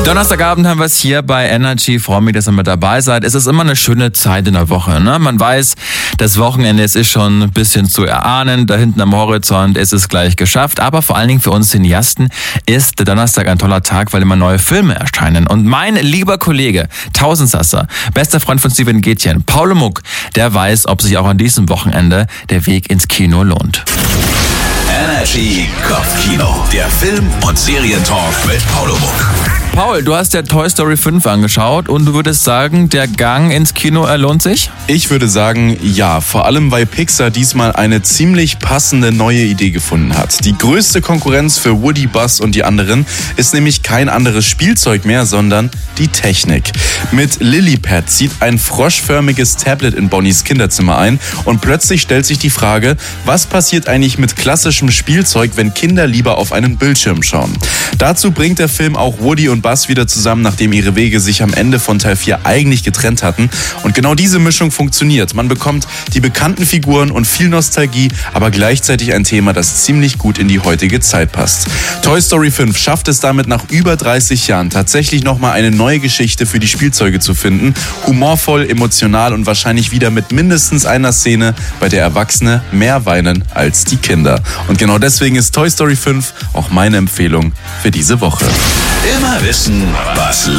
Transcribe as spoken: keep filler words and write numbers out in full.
Donnerstagabend haben wir es hier bei Energy. Ich freue mich, dass ihr mit dabei seid. Es ist immer eine schöne Zeit in der Woche, ne? Man weiß, das Wochenende es ist schon ein bisschen zu erahnen. Da hinten am Horizont ist es gleich geschafft. Aber vor allen Dingen für uns Cineasten ist der Donnerstag ein toller Tag, weil immer neue Filme erscheinen. Und mein lieber Kollege, Tausendsasser, bester Freund von Steven Gätjen, Paul Muck, der weiß, ob sich auch an diesem Wochenende der Weg ins Kino lohnt. Energy Kopfkino, der Film- und Serientalk mit Paul Muck. Paul, du hast ja Toy Story fünf angeschaut und du würdest sagen, der Gang ins Kino lohnt sich? Ich würde sagen, ja. Vor allem, weil Pixar diesmal eine ziemlich passende neue Idee gefunden hat. Die größte Konkurrenz für Woody, Buzz und die anderen ist nämlich kein anderes Spielzeug mehr, sondern die Technik. Mit Lilypad zieht ein froschförmiges Tablet in Bonnies Kinderzimmer ein und plötzlich stellt sich die Frage, was passiert eigentlich mit klassischem Spielzeug, wenn Kinder lieber auf einen Bildschirm schauen? Dazu bringt der Film auch Woody und Buzz wieder zusammen, nachdem ihre Wege sich am Ende von Teil vier eigentlich getrennt hatten. Und genau diese Mischung funktioniert. Man bekommt die bekannten Figuren und viel Nostalgie, aber gleichzeitig ein Thema, das ziemlich gut in die heutige Zeit passt. Toy Story fünf schafft es damit nach über dreißig Jahren tatsächlich nochmal eine neue Geschichte für die Spielzeuge zu finden. Humorvoll, emotional und wahrscheinlich wieder mit mindestens einer Szene, bei der Erwachsene mehr weinen als die Kinder. Und genau deswegen ist Toy Story fünf auch meine Empfehlung für diese Woche. Immer wissen, was